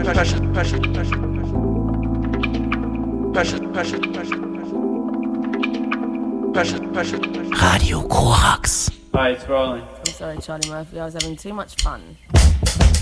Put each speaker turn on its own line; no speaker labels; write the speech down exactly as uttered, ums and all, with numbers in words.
pressure, pressure, pressure, pressure, pressure, pressure, pressure, pressure, pressure.
Radio Korax.
Hi, it's rolling.
I'm sorry, Charlie Murphy. I was having too much fun.